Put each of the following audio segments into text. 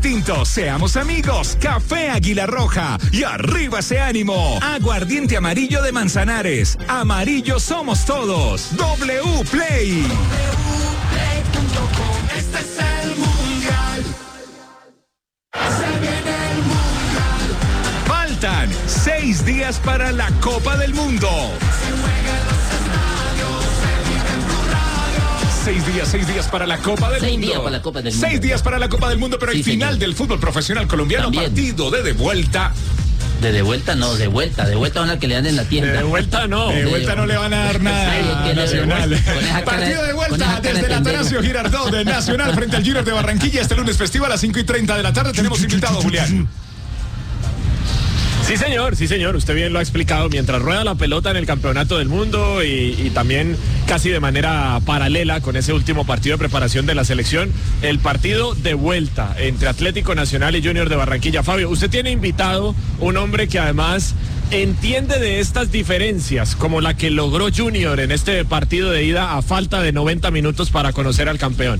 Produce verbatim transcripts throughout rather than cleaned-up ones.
Tinto, seamos amigos. Café Águila Roja. Y arriba ese ánimo. Aguardiente amarillo de Manzanares. Amarillo somos todos. W Play. W Play punto com. Este es el mundial. Se viene el mundial. Faltan seis días para la Copa del Mundo. Se juega en los estadios. Se vive en tu radio. Seis días, seis días para la Copa del seis Mundo. Seis días para la Copa del Mundo. Seis días para la Copa del Mundo, pero sí, el final señor. del fútbol profesional colombiano, también. Partido de de vuelta. De de vuelta no, de vuelta, de vuelta van a que le dan en la tienda. De vuelta no. De, de vuelta no le van a dar nada a Nacional. Partido de vuelta desde el Atanasio Girardot de Nacional frente al Junior de Barranquilla este lunes festivo a las cinco y treinta de la tarde. Tenemos invitado, Julián. Sí, señor, sí, señor. Usted bien lo ha explicado. Mientras rueda la pelota en el Campeonato del Mundo y, y también casi de manera paralela con ese último partido de preparación de la selección, el partido de vuelta entre Atlético Nacional y Junior de Barranquilla. Fabio, usted tiene invitado un hombre que además entiende de estas diferencias, como la que logró Junior en este partido de ida a falta de noventa minutos para conocer al campeón.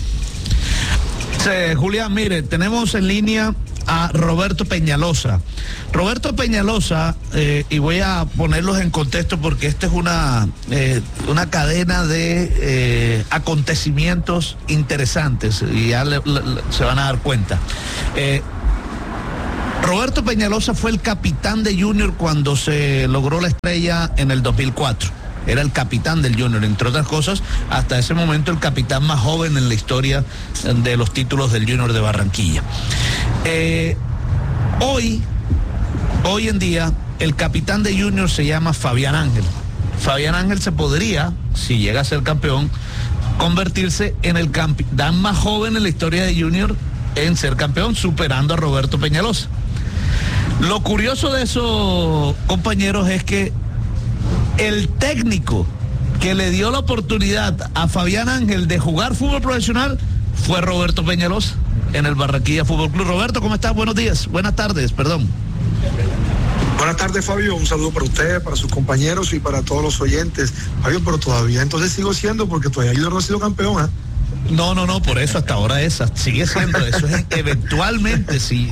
Sí, Julián, mire, tenemos en línea a Roberto Peñalosa. Roberto Peñalosa, eh, y voy a ponerlos en contexto porque esta es una, eh, una cadena de eh, acontecimientos interesantes y ya le, le, se van a dar cuenta. Eh, Roberto Peñalosa fue el capitán de Junior cuando se logró la estrella en el dos mil cuatro. Era el capitán del Junior, entre otras cosas, hasta ese momento el capitán más joven en la historia de los títulos del Junior de Barranquilla. Eh, hoy, hoy en día, el capitán de Junior se llama Fabián Ángel. Fabián Ángel se podría, si llega a ser campeón, convertirse en el capitán más joven en la historia de Junior en ser campeón, superando a Roberto Peñalosa. Lo curioso de eso, compañeros, es que el técnico que le dio la oportunidad a Fabián Ángel de jugar fútbol profesional fue Roberto Peñalosa en el Barranquilla Fútbol Club. Roberto, ¿cómo estás? Buenos días, buenas tardes, perdón. Buenas tardes, Fabio, un saludo para usted, para sus compañeros y para todos los oyentes. Fabio, pero todavía entonces sigo siendo, porque todavía yo no he sido campeón, ¿eh? No, no, no, por eso hasta ahora esa sigue siendo, eso es eventualmente, sí.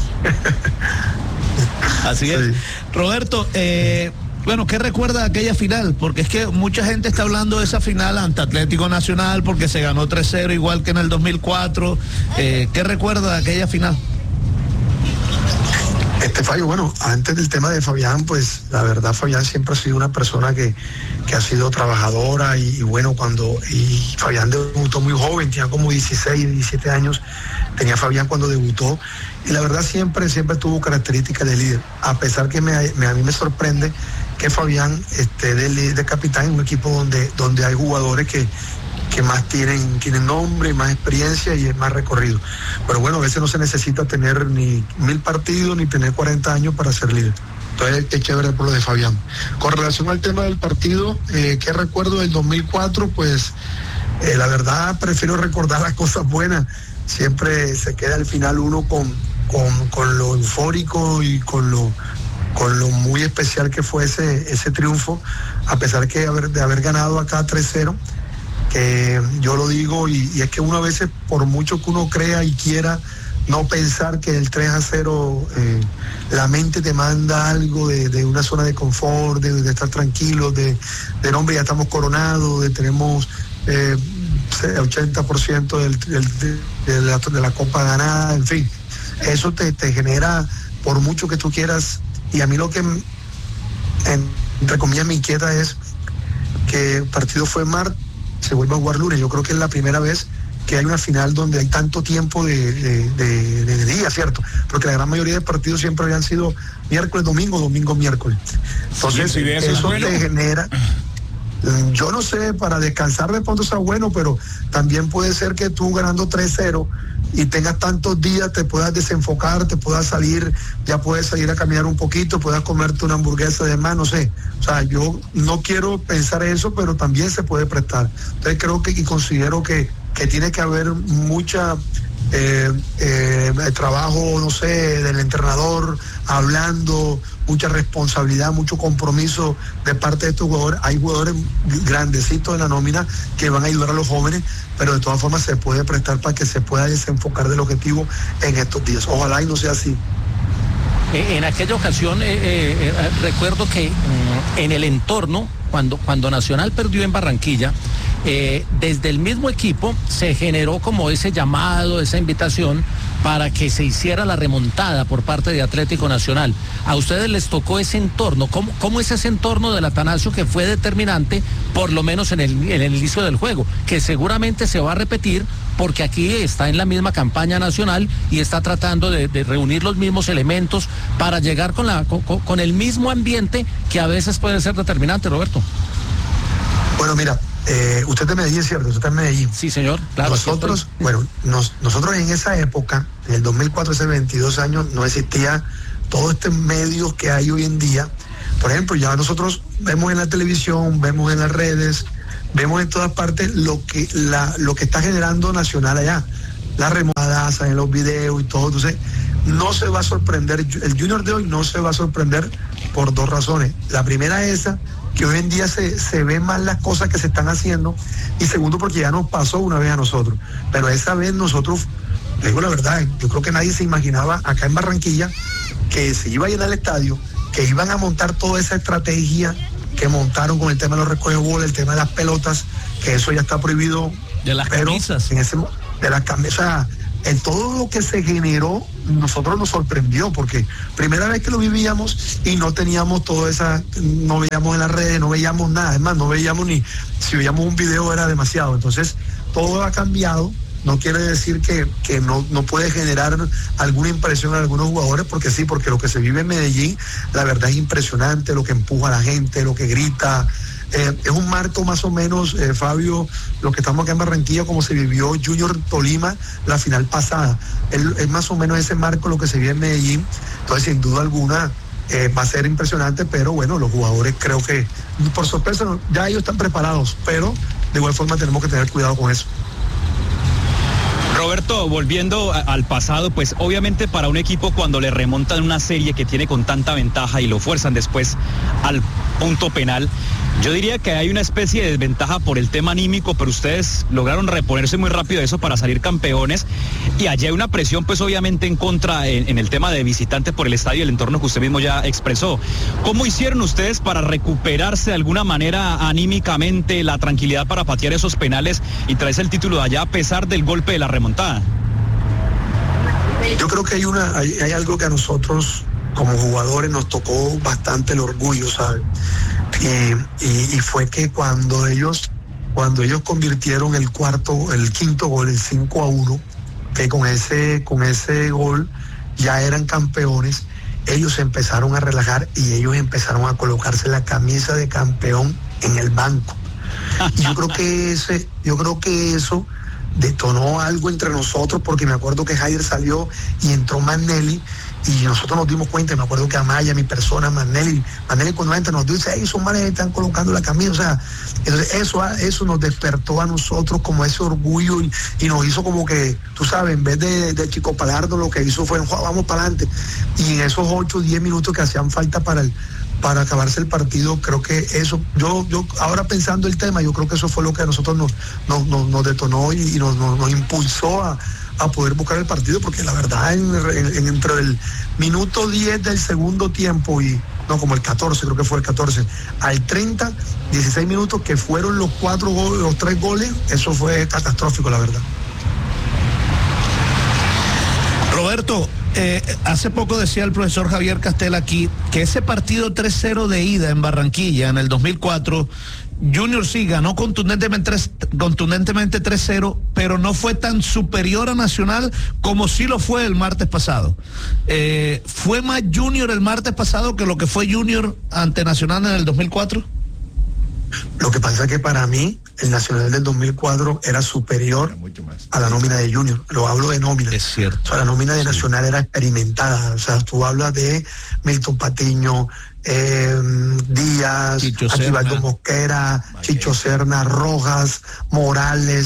Así es. Sí. Roberto, eh... bueno, ¿qué recuerda de aquella final? Porque es que mucha gente está hablando de esa final ante Atlético Nacional porque se ganó tres cero igual que en el dos mil cuatro. Eh, ¿Qué recuerda de aquella final? Este Fabio, bueno, antes del tema de Fabián, pues la verdad Fabián siempre ha sido una persona que, que ha sido trabajadora y, y bueno, cuando y Fabián debutó muy joven, tenía como dieciséis, diecisiete años, tenía Fabián cuando debutó y la verdad siempre, siempre tuvo características de líder, a pesar que me, me, a mí me sorprende que Fabián esté de, de capitán en un equipo donde, donde hay jugadores que, que más tienen, tienen nombre, más experiencia y más recorrido. Pero bueno, a veces no se necesita tener ni mil partidos ni tener cuarenta años para ser líder. Entonces es chévere por lo de Fabián. Con relación al tema del partido, eh, ¿qué recuerdo del dos mil cuatro? Pues eh, la verdad prefiero recordar las cosas buenas. Siempre se queda al final uno con, con, con lo eufórico y con lo con lo muy especial que fue ese, ese triunfo, a pesar que haber, de haber ganado acá tres cero, que yo lo digo, y, y es que uno a veces, por mucho que uno crea y quiera no pensar que el tres a cero, eh, la mente te manda algo de, de una zona de confort, de, de estar tranquilo, de, de hombre, ya estamos coronados, de tenemos eh, ochenta por ciento del, del, de, de, la, de la copa ganada, en fin, eso te, te genera, por mucho que tú quieras. Y a mí lo que, en, entre comillas, me inquieta es que el partido fue martes, se vuelve a jugar lunes. Yo creo que es la primera vez que hay una final donde hay tanto tiempo de, de, de, de día, ¿cierto? Porque la gran mayoría de partidos siempre habían sido miércoles, domingo, domingo, miércoles. Entonces, sí, eso, eso bueno. te genera... Yo no sé, para descansar de pronto sea bueno, pero también puede ser que tú ganando tres cero y tengas tantos días, te puedas desenfocar, te puedas salir, ya puedes salir a caminar un poquito, puedas comerte una hamburguesa de más, no sé. O sea, yo no quiero pensar eso, pero también se puede prestar. Entonces creo que y considero que, que tiene que haber mucha eh, eh, el trabajo, no sé, del entrenador, hablando, mucha responsabilidad, mucho compromiso de parte de estos jugadores. Hay jugadores grandecitos en la nómina que van a ayudar a los jóvenes, pero de todas formas se puede prestar para que se pueda desenfocar del objetivo en estos días. Ojalá y no sea así. En aquella ocasión eh, eh, recuerdo que mm, en el entorno, cuando, cuando Nacional perdió en Barranquilla, eh, desde el mismo equipo se generó como ese llamado, esa invitación para que se hiciera la remontada por parte de Atlético Nacional. A ustedes les tocó ese entorno. ¿Cómo, cómo es ese entorno del Atanasio que fue determinante, por lo menos en el, en el inicio del juego? Que seguramente se va a repetir porque aquí está en la misma campaña nacional y está tratando de, de reunir los mismos elementos para llegar con, la, con, con el mismo ambiente que a veces puede ser determinante, Roberto. Bueno, mira, eh, usted de Medellín, ¿cierto? Usted está en Medellín. Sí, señor. Claro, nosotros, bueno, nos, nosotros en esa época, en el dos mil cuatro, hace veintidós años, no existía todo este medio que hay hoy en día. Por ejemplo, ya nosotros vemos en la televisión, vemos en las redes, vemos en todas partes lo que la lo que está generando Nacional allá, las remodadas en los videos y todo. Entonces no se va a sorprender, el Junior de hoy no se va a sorprender por dos razones. La primera es esa, que hoy en día se, se ven más las cosas que se están haciendo, y segundo porque ya nos pasó una vez a nosotros, pero esa vez nosotros, les digo la verdad, yo creo que nadie se imaginaba acá en Barranquilla que se iba a llenar el estadio, que iban a montar toda esa estrategia que montaron con el tema de los recoge-bola, el tema de las pelotas, que eso ya está prohibido. De las pero camisas. En ese, de las camisas, en todo lo que se generó, nosotros nos sorprendió, porque primera vez que lo vivíamos y no teníamos toda esa, no veíamos en las redes, no veíamos nada, es más, no veíamos ni, si veíamos un video era demasiado. Entonces, todo ha cambiado. No quiere decir que, que no, no puede generar alguna impresión en algunos jugadores, porque sí, porque lo que se vive en Medellín, la verdad es impresionante, lo que empuja a la gente, lo que grita. Eh, es un marco más o menos, eh, Fabio, lo que estamos acá en Barranquilla, como se vivió Junior Tolima la final pasada. Es, es más o menos ese marco lo que se vive en Medellín. Entonces, sin duda alguna, eh, va a ser impresionante, pero bueno, los jugadores creo que, por sorpresa, ya ellos están preparados, pero de igual forma tenemos que tener cuidado con eso. Roberto, volviendo a, al pasado, pues obviamente para un equipo cuando le remontan una serie que tiene con tanta ventaja y lo fuerzan después al punto penal, yo diría que hay una especie de desventaja por el tema anímico, pero ustedes lograron reponerse muy rápido de eso para salir campeones, y allí hay una presión pues obviamente en contra en, en el tema de visitantes por el estadio y el entorno que usted mismo ya expresó. ¿Cómo hicieron ustedes para recuperarse de alguna manera anímicamente, la tranquilidad para patear esos penales y traerse el título de allá a pesar del golpe de la remontada? Yo creo que hay una hay, hay algo que a nosotros como jugadores nos tocó bastante el orgullo, ¿sabes? Y, y, y fue que cuando ellos cuando ellos convirtieron el cuarto, el quinto gol, el cinco a uno, que con ese con ese gol ya eran campeones, ellos empezaron a relajar y ellos empezaron a colocarse la camisa de campeón en el banco. Y yo creo que ese, yo creo que eso detonó algo entre nosotros, porque me acuerdo que Jaider salió y entró Manelli, y nosotros nos dimos cuenta, y me acuerdo que Amaya, mi persona, Manelli, Manelli cuando entra nos dice, hey, esos manes están colocando la camisa, o sea, entonces eso, eso nos despertó a nosotros como ese orgullo, y, y nos hizo como que, tú sabes, en vez de, de Chico Palardo, lo que hizo fue, vamos para adelante, y en esos ocho o diez minutos que hacían falta para el para acabarse el partido, creo que eso, yo, yo ahora pensando el tema, yo creo que eso fue lo que a nosotros nos, nos, nos, nos detonó y, y nos, nos, nos impulsó a, a poder buscar el partido, porque la verdad en, en, en entre el minuto diez del segundo tiempo y no, como el catorce, creo que fue el catorce, al treinta, dieciséis minutos que fueron los cuatro goles, los tres goles, eso fue catastrófico, la verdad. Roberto, eh, hace poco decía el profesor Javier Castel aquí que ese partido tres cero de ida en Barranquilla en el dos mil cuatro, Junior sí ganó contundentemente, contundentemente tres cero, pero no fue tan superior a Nacional como sí lo fue el martes pasado. Eh, ¿Fue más Junior el martes pasado que lo que fue Junior ante Nacional en el dos mil cuatro? Lo que pasa es que para mí el Nacional del dos mil cuatro era superior a la nómina de Junior. Lo hablo de nómina. Es cierto. O sea, la nómina de sí. Nacional era experimentada. O sea, tú hablas de Milton Patiño, eh, Díaz, Aquivaldo Mosquera, Chicho Serna, Rojas, Morales,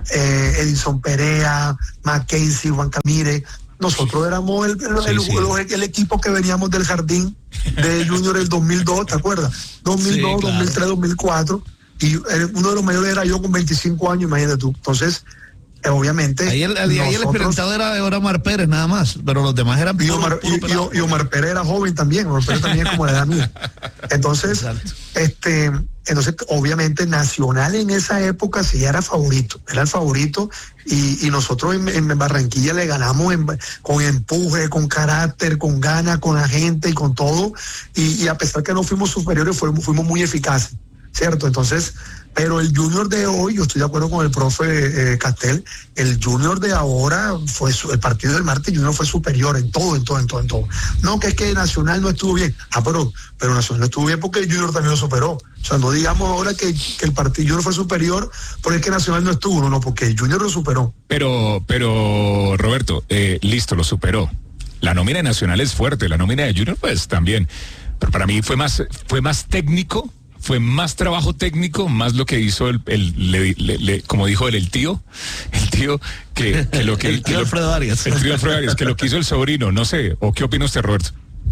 eh, Edison Perea, Mackenzie, Juan Camire. Nosotros éramos el, el, Sí, el, sí. el- el equipo que veníamos del jardín de Junior el dos mil dos, ¿te acuerdas? dos mil dos, Sí, claro. dos mil tres, dos mil cuatro. Y eh, uno de los mayores era yo con veinticinco años, imagínate tú. Entonces, eh, obviamente. Ahí el, ahí el nosotros- experimentado era, era Omar Pérez nada más, pero los demás eran y puro- Omar, puro y- y- pelado. y Omar Pérez era joven también, Omar Pérez también es como la edad mía. Entonces, Exacto. este, entonces, obviamente Nacional en esa época sí era favorito, era el favorito, y, y nosotros en, en Barranquilla le ganamos en- con empuje, con carácter, con ganas, con la gente y con todo, y, y a pesar que no fuimos superiores, fuimos, fuimos muy eficaces, ¿cierto? Entonces, pero el Junior de hoy, yo estoy de acuerdo con el profe eh, Castel, el Junior de ahora fue su- el partido del martes, Junior fue superior en todo, en todo, en todo, en todo. No que es que Nacional no estuvo bien, ah, pero, pero Nacional no estuvo bien porque el Junior también lo superó. O sea, no digamos ahora que, que el partido Junior fue superior porque es que Nacional no estuvo, no, no, porque el Junior lo superó. Pero, pero, Roberto, eh, listo, lo superó. La nómina de Nacional es fuerte, la nómina de Junior, pues también. Pero para mí fue más, fue más técnico, fue más trabajo técnico, más lo que hizo el, el le- le- le- como dijo él, el tío, el tío que, que lo que El tío que lo- Alfredo Arias. el tío Alfredo Arias, que lo que hizo el sobrino, no sé, o qué opina usted, Roberto.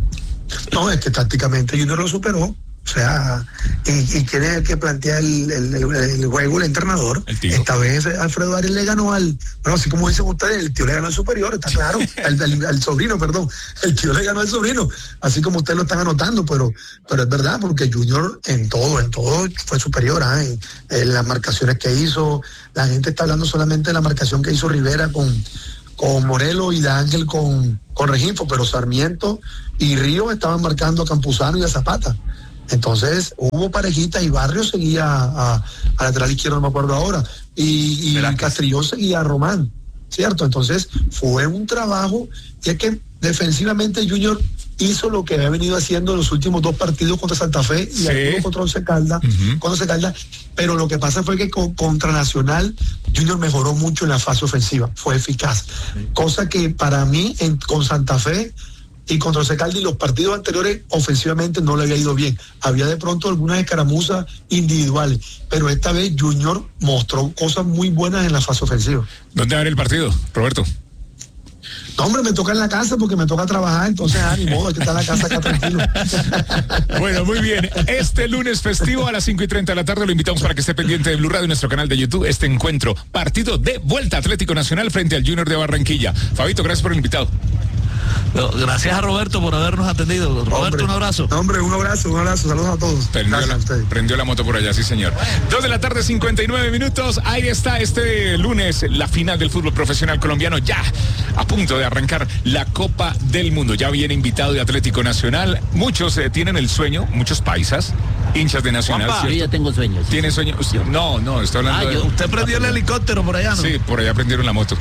No, es que tácticamente Junior lo superó. O sea, y, y quién es el que plantea el, el, el- el juego, el entrenador. El tío. Esta vez Alfredo Arias le ganó al, bueno, así como dicen ustedes, el tío le ganó al superior, está claro, al, al- al sobrino, perdón, el tío le ganó al sobrino, así como ustedes lo están anotando, pero, pero es verdad, porque Junior en todo, en todo fue superior, ¿ah? en, en las marcaciones que hizo, la gente está hablando solamente de la marcación que hizo Rivera con, con Morelos y de Ángel con, con Reginfo, pero Sarmiento y Río estaban marcando a Campuzano y a Zapata. Entonces hubo parejitas y Barrios seguía a, a lateral izquierdo, no me acuerdo ahora, y, y Velázquez. Castrillón seguía a Román, ¿cierto? Entonces fue un trabajo, y es que defensivamente Junior hizo lo que había venido haciendo en los últimos dos partidos contra Santa Fe y Sí. algunos contra Once Caldas, Ujú. contra Once Caldas, pero lo que pasa fue que con, contra Nacional Junior mejoró mucho en la fase ofensiva, fue eficaz, cosa que para mí en, con Santa Fe y contra Once Caldas y los partidos anteriores ofensivamente no le había ido bien, había de pronto algunas escaramuzas individuales, pero esta vez Junior mostró cosas muy buenas en la fase ofensiva. ¿Dónde va a ver el partido, Roberto? No, hombre, me toca en la casa porque me toca trabajar, entonces, ah, ni modo, hay que estar en la casa acá tranquilo. Bueno, muy bien. Este lunes festivo a las cinco y treinta de la tarde lo invitamos para que esté pendiente de Blue Radio, nuestro canal de YouTube. Este encuentro, partido de vuelta Atlético Nacional frente al Junior de Barranquilla. Fabito, gracias por el invitado. No, gracias a Roberto por habernos atendido. Roberto, Hombre, un abrazo. no, hombre, un abrazo, un abrazo, saludos a todos. Prendió Gracias la, a ustedes. prendió la moto por allá, sí señor. Dos de la tarde, cincuenta y nueve minutos. Ahí está este lunes la final del fútbol profesional colombiano, ya a punto de arrancar la Copa del Mundo. Ya viene invitado de Atlético Nacional. Muchos eh, tienen el sueño, muchos paisas, hinchas de Nacional. Juanpa, Yo ¿cierto? ya tengo sueños. ¿Tiene sueño? No, no, estoy hablando Ah, de... yo- Usted prendió el helicóptero por allá, ¿no? Sí, por allá prendieron la moto.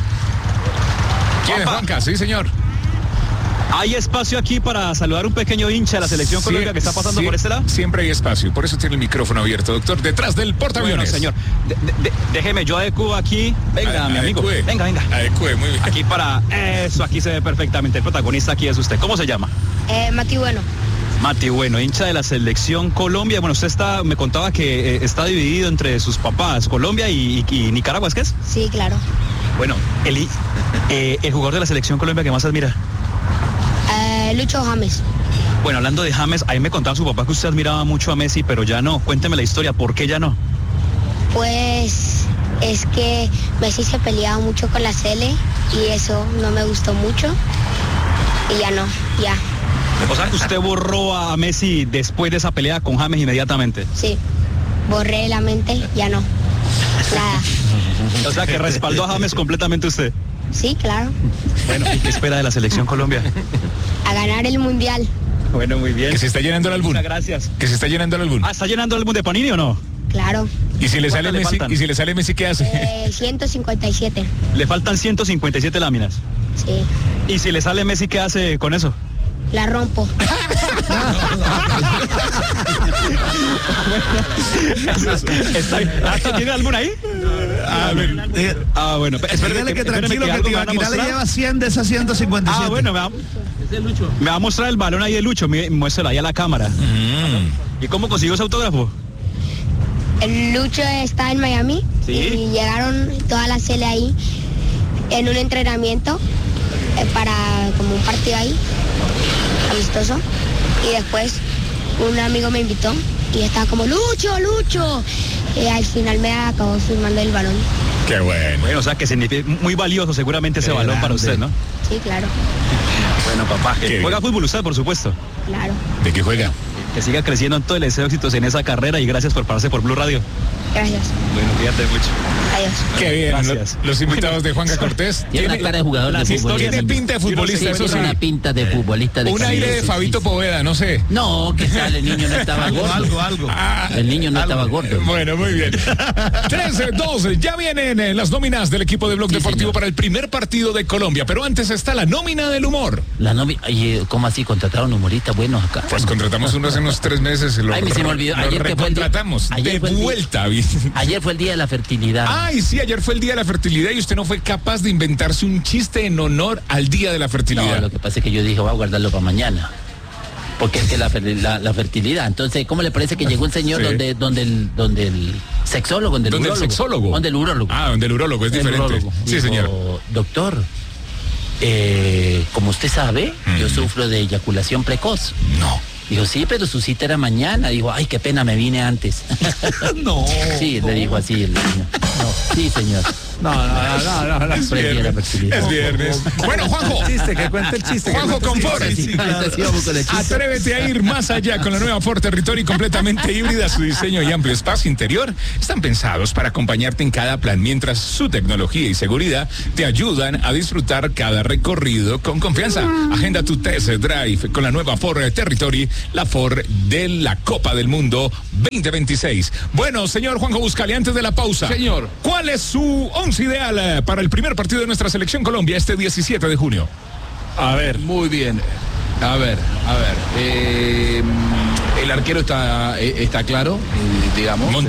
¿Quién es Juanpa. Juanca? Sí, señor. Hay espacio aquí para saludar un pequeño hincha de la selección Sí, Colombia que está pasando sí, por este lado. Siempre hay espacio, por eso tiene el micrófono abierto, doctor, detrás del Bueno, portaaviones. señor, de- de- de- déjeme, yo adecuo aquí. Venga, A- mi amigo. adecue. Venga, venga. Adecue, muy bien. Aquí para eso, aquí se ve perfectamente. El protagonista aquí es usted. ¿Cómo se llama? Eh, Mati Bueno. Mati, bueno, hincha de la selección Colombia. Bueno, usted está, me contaba que eh, está dividido entre sus papás, Colombia y, y- y Nicaragua, ¿es que es? Sí, claro. Bueno, el, hi- eh, el jugador de la selección Colombia que más admira. Eh, Lucho James. Bueno, hablando de James, ahí me contaba su papá que usted admiraba mucho a Messi, pero ya no. Cuénteme la historia, ¿por qué ya no? Pues es que Messi se peleaba mucho con la Sele y eso no me gustó mucho. Y ya no, ya, O sea, que usted borró a Messi después de esa pelea con James inmediatamente. sí. Borré la mente, ya no. Nada. O sea, que respaldó a James completamente usted. Sí, claro. Bueno, ¿y qué espera de la selección Colombia? A ganar el mundial. Bueno, muy bien. Que se está llenando el álbum. Muchas gracias. Que se está llenando el álbum. Ah, ¿está llenando el álbum de Panini o no? Claro. Y si le sale ¿cuántas le Messi, faltan? y si le sale Messi, ¿qué hace? Eh, ciento cincuenta y siete. Le faltan ciento cincuenta y siete láminas. Sí. ¿Y si le sale Messi, qué hace con eso? La rompo. Está bien. ¿Hasta tiene alguna ahí? A ver, Eh, Ah, bueno. Espéreme Dígale que espéreme tranquilo que algo me van a Tibaquirá le mostrar. lleva cien de esas ciento cincuenta y siete. Ah, bueno, me va, me va a mostrar el balón ahí de Lucho. Mire, muéstralo ahí a la cámara. mm, ¿Y cómo consiguió ese autógrafo? el Lucho está en Miami ¿Sí? y llegaron toda la Cele ahí en un entrenamiento eh, para como un partido ahí, amistoso. Y después un amigo me invitó y estaba como, Lucho, Lucho. Y al final me acabó firmando el balón. Qué bueno. Bueno, o sea que significa muy valioso seguramente ese Qué balón para grande. usted, ¿no? Sí, claro, Bueno, papá, Qué que juega bien. fútbol usted, por supuesto. claro. ¿De qué juega? Que siga creciendo en todo el deseo éxitos en esa carrera y gracias por pararse por Blue Radio. Gracias. Bueno, cuídate mucho. Adiós. Qué bien. Gracias. Lo- Los invitados de Juanca Cortés. Tiene una cara de jugador de las fútbol. historias Tiene pinta de futbolista, eso Tiene sí. una pinta de futbolista de Un calidad, aire de sí, Fabito sí. Poveda, no sé. No, que tal, el niño no estaba Algo, gordo. algo, algo. Ah, El niño no estaba gordo. Bueno, muy bien. trece, doce, ya vienen eh, las nóminas del equipo de Blog Sí, Deportivo señor. para el primer partido de Colombia, pero antes está la nómina del humor. La nómina, oye, ¿cómo así contrataron humoristas buenos acá? Pues contratamos uno hace unos tres meses. Lo, Ay, me se me olvidó. lo Ayer que fue el día- recontratamos. ayer De fue el día- vuelta. Ayer fue el día de la fertilidad. Ay, sí, ayer fue el día de la fertilidad y usted no fue capaz de inventarse un chiste en honor al día de la No, fertilidad. lo que pasa es que yo dije, voy a guardarlo para mañana. Porque es que la, fer- la- la fertilidad. Entonces, ¿cómo le parece que llegó un señor Sí. donde, donde el, donde el sexólogo, donde el ¿Dónde el urólogo? sexólogo? Donde el urólogo. Ah, donde el urólogo es El diferente. urólogo. Sí, Dijo, señor. Doctor, eh, como usted sabe, yo Mm. sufro de eyaculación precoz. No. Dijo, sí, pero su cita era mañana. Dijo, ay, qué pena, me vine antes. No. Sí, le dijo así el niño. No, sí, señor. No, no, no, no, no, no. Es Prefiere la viernes. fertilidad. Es viernes. Bueno, Juanjo. Chiste, que cuente el chiste. que Juanjo cuente el Confort. chiste. Sí, sí, vamos con el chiste. Atrévete a ir más allá con la nueva Ford Territory completamente híbrida. Su diseño y amplio espacio interior están pensados para acompañarte en cada plan, mientras su tecnología y seguridad te ayudan a disfrutar cada recorrido con confianza. Agenda tu test drive con la nueva Ford Territory, la Ford de la Copa del Mundo veinte veintiséis. Bueno, señor Juanjo Buscali, antes de la pausa. Señor. ¿Cuál es su once ideal eh, para el primer partido de nuestra selección Colombia este diecisiete de junio? A ver. Muy bien. A ver, a ver. eh, el arquero está, eh, está claro, eh, digamos.